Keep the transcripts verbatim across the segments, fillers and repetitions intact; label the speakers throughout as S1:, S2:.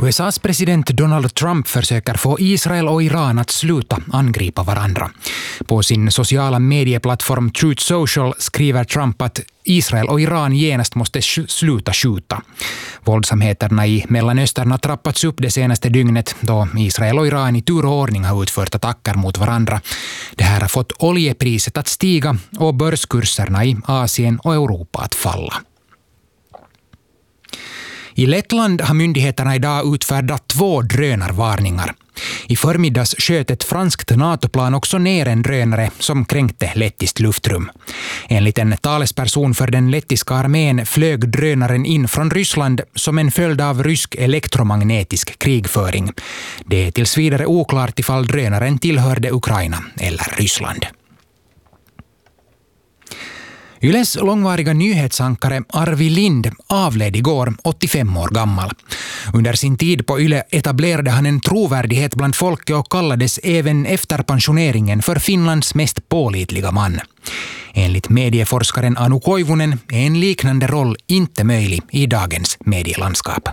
S1: U S A:s president Donald Trump försöker få Israel och Iran att sluta angripa varandra. På sin sociala medieplattform Truth Social skriver Trump att Israel och Iran genast måste sk- sluta skjuta. Våldsamheterna i Mellanöstern har trappats upp det senaste dygnet då Israel och Iran i tur och ordning har utfört attacker mot varandra. Det här har fått oljepriset att stiga och börskurserna i Asien och Europa att falla. I Lettland har myndigheterna idag utfärdat två drönarvarningar. I förmiddags sköt ett franskt NATO-plan också ner en drönare som kränkte lettiskt luftrum. Enligt en talesperson för den lettiska armén flög drönaren in från Ryssland som en följd av rysk elektromagnetisk krigföring. Det är tills vidare oklart ifall drönaren tillhörde Ukraina eller Ryssland. Yles långvariga nyhetsankare Arvi Lind avled igår, åttiofem år gammal. Under sin tid på Yle etablerade han en trovärdighet bland folket och kallades även efter pensioneringen för Finlands mest pålitliga man. Enligt medieforskaren Anu Koivunen är en liknande roll inte möjlig i dagens medielandskap.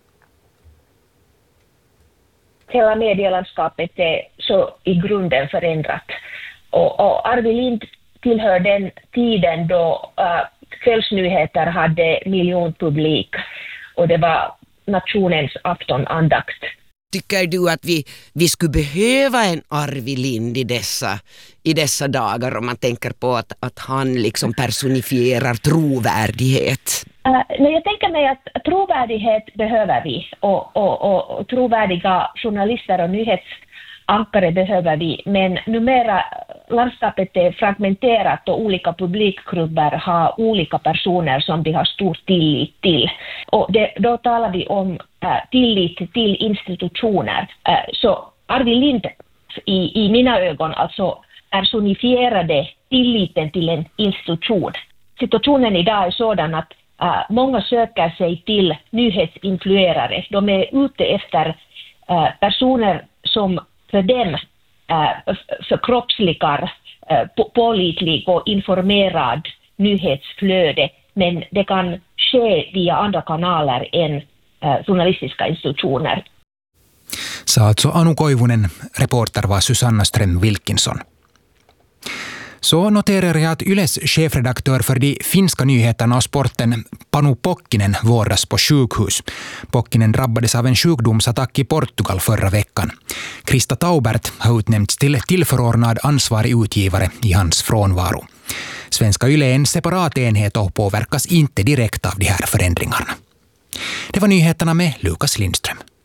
S2: Hela medielandskapet är så i grunden förändrat. Och, och Arvi Lind tillhör den tiden då uh, kvällsnyheter hade miljonpublik och det var nationens aftonandakt.
S3: Tycker du att vi, vi skulle behöva en Arvi Lind i dessa, i dessa dagar om man tänker på att, att han liksom personifierar trovärdighet?
S2: Uh, nej, jag tänker mig att trovärdighet behöver vi och, och, och, och trovärdiga journalister och nyhetsankare behöver vi, men numera landskapet är fragmenterat och olika publikgrupper har olika personer som de har stor tillit till. Och det, då talar vi om äh, tillit till institutioner. Äh, så Arvi Lind i, i mina ögon alltså personifierade tilliten till en institution. Situationen idag är sådan att äh, många söker sig till nyhetsinfluerare. De är ute efter äh, personer som för dem förkroppsligar pålitlig och informerad nyhetsflöde, men det kan ske via andra kanaler än journalistiska institutioner.
S1: Sa alltså Anu Koivunen, reporter var Susanna Ström-Wilkinson. Så noterar jag att Yles chefredaktör för de finska nyheterna och sporten Panu Pokkinen vårdas på sjukhus. Pokkinen drabbades av en sjukdomsattack i Portugal förra veckan. Krista Taubert har utnämnts till tillförordnad ansvarig utgivare i hans frånvaro. Svenska Yle är en separat enhet och påverkas inte direkt av de här förändringarna. Det var nyheterna med Lukas Lindström.